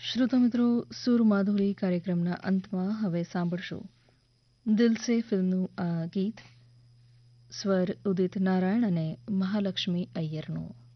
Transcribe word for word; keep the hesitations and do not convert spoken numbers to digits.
શ્રોતા મિત્રો, સુર માધુરી કાર્યક્રમના અંતમાં હવે સાંભળશો દિલ સે ફિલ્મનું આ ગીત, સ્વર ઉદિત નારાયણ અને મહાલક્ષ્મી અય્યરનો.